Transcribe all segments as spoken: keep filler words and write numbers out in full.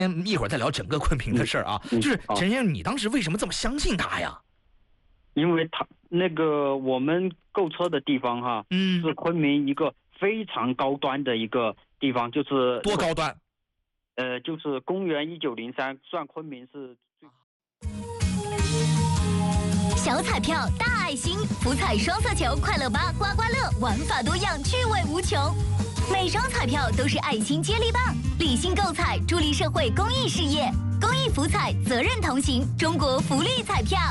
嗯，一会儿再聊整个昆明的事儿啊。 嗯嗯、 就是陈先生，你当时为什么这么相信他呀？ 因为他那个我们购车的地方哈， 嗯， 是昆明一个非常高端的一个地方，就是多高端？ 呃，就是公元一九零三，算昆明是最。 小彩票大爱心，福彩双色球，快乐八刮刮乐，玩法多样，趣味无穷。每张彩票都是爱心接力棒，理性购彩，助力社会公益事业。公益福彩，责任同行，中国福利彩票。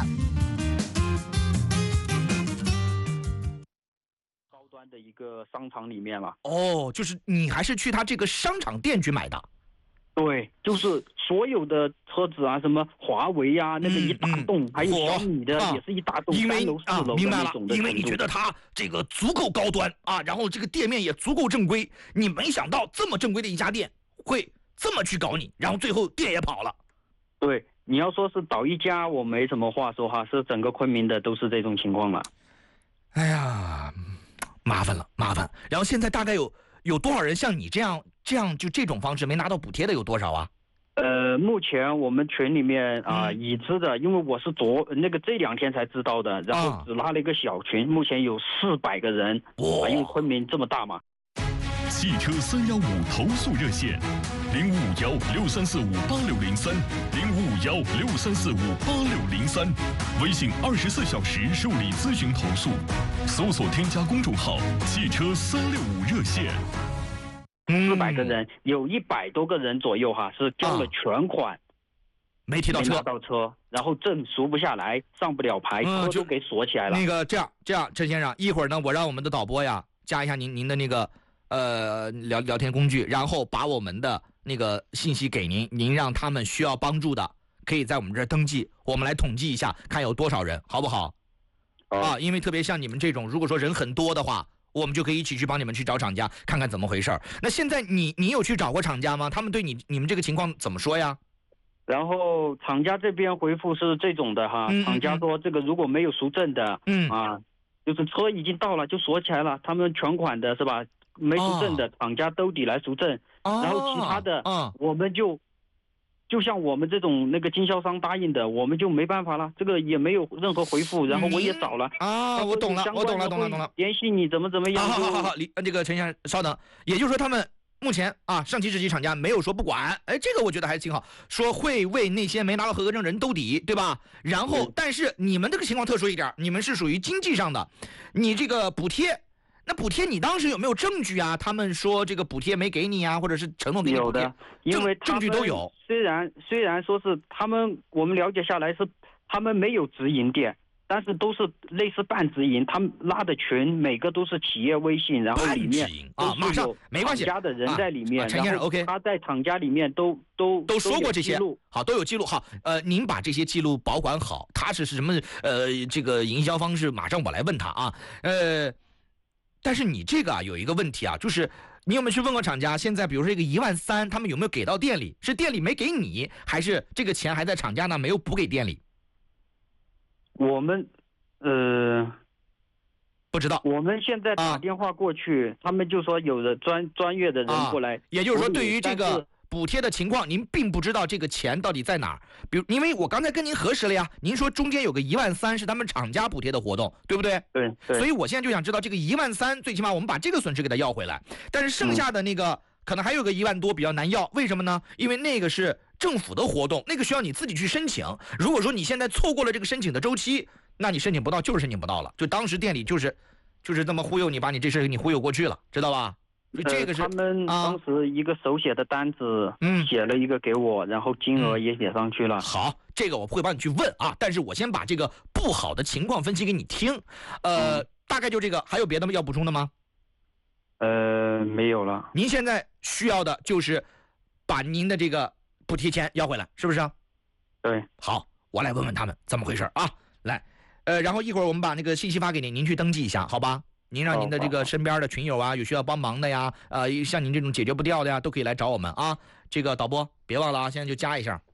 高端的一个商场里面了。 哦，就是你还是去他这个商场店去买的。 对，就是所有的车子啊，什么华为呀、啊，那个一大栋，嗯、还有小米的、啊、也是一大栋， 因为三楼四楼的那种的、 啊、因为你觉得它这个足够高端啊，然后这个店面也足够正规，你没想到这么正规的一家店会这么去搞你，然后最后店也跑了。 对，你要说是倒一家，我没什么话说哈，是整个昆明的都是这种情况了。 哎呀，麻烦了，麻烦。然后现在大概有有多少人像你这样？这样就这种方式没拿到补贴的有多少啊？ 呃，目前我们群里面啊、呃嗯、已知的，因为我是昨那个这两天才知道的，然后只拉了一个小群，啊、目前有四百个人。哇、啊！因为昆明这么大嘛。 汽车三幺五投诉热线：零五五幺六三四五八六零三，零五五幺六三四五八六零三。微信二十四小时受理咨询投诉，搜索添加公众号“汽车三六五热线”。 四百个人，有一百多个人左右哈，是交了全款，啊、 没提到车， 没拿到车，然后证赎不下来，上不了牌，车就给锁起来了。 那个这样这样，陈先生，一会儿呢，我让我们的导播呀加一下您您的那个呃聊聊天工具，然后把我们的那个信息给您，您让他们需要帮助的，可以在我们这儿登记，我们来统计一下，看有多少人，好不好？ 哦、 啊，因为特别像你们这种，如果说人很多的话。我们就可以一起去帮你们去找厂家，看看怎么回事。那现在你你有去找过厂家吗？他们对你你们这个情况怎么说呀？ 然后厂家这边回复是这种的哈，嗯、厂家说这个如果没有赎证的，嗯啊，就是车已经到了就锁起来了，他们全款的是吧？没赎证的、哦、厂家都得来赎证，哦、然后其他的，嗯，我们就。就像我们这种那个经销商答应的，我们就没办法了，这个也没有任何回复，然后我也找了啊，我懂了，我懂了，懂了，懂了， 联系你怎么怎么样？ 好好好好，李这个陈先生稍等，也就是说他们目前啊，上汽日系厂家没有说不管，哎，这个我觉得还挺好，说会为那些没拿到合格证人兜底，对吧？然后，嗯、但是你们这个情况特殊一点，你们是属于经济上的，你这个补贴。那补贴你当时有没有证据啊？他们说这个补贴没给你啊，或者是承诺给你补贴？ 有的，因为证据都有。 虽然虽然说是他们，我们了解下来是他们没有直营店，但是都是类似半直营，他们拉的群每个都是企业微信，然后里面啊，马上没关系， 厂家的人在里面， 啊、陈先生 OK， 他在厂家里面都都都说过这些，好，都有记录。好，呃，您把这些记录保管好，他是什么呃这个营销方式，马上我来问他啊，呃。但是你这个啊有一个问题啊，就是你有没有去问过厂家？现在比如说这个一万三，他们有没有给到店里？是店里没给你，还是这个钱还在厂家那没有补给店里？ 我们呃不知道。 我们现在打电话过去，啊、他们就说有的专专业的人过来、啊。 也就是说，对于这个补贴的情况，您并不知道这个钱到底在哪儿。比如，因为我刚才跟您核实了呀，您说中间有个一万三是他们厂家补贴的活动，对不对？ 对。对。 所以我现在就想知道这个一万三，最起码我们把这个损失给他要回来。但是剩下的那个、嗯、可能还有个一万多比较难要，为什么呢？因为那个是政府的活动，那个需要你自己去申请。如果说你现在错过了这个申请的周期，那你申请不到就是申请不到了。就当时店里就是就是这么忽悠你，把你这事你忽悠过去了，知道吧？这个是、 呃、他们当时一个手写的单子，嗯，写了一个给我，然后金额也写上去了。 嗯、好，这个我会帮你去问啊，但是我先把这个不好的情况分析给你听。呃，嗯、大概就这个，还有别的要补充的吗？ 呃，没有了。 您现在需要的就是把您的这个补贴钱要回来，是不是？ 对。 好，我来问问他们怎么回事啊。来，呃，然后一会儿我们把那个信息发给您，您去登记一下，好吧？您让您的这个身边的群友啊，有需要帮忙的呀，呃，像您这种解决不掉的呀，都可以来找我们啊。这个导播别忘了啊，现在就加一下。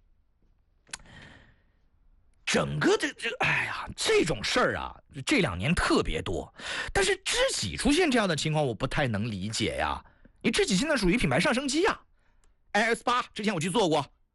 整个这这，哎呀，这种事儿啊，这两年特别多。但是知己出现这样的情况，我不太能理解呀。你知己现在属于品牌上升期呀 ，I S 八之前我去做过，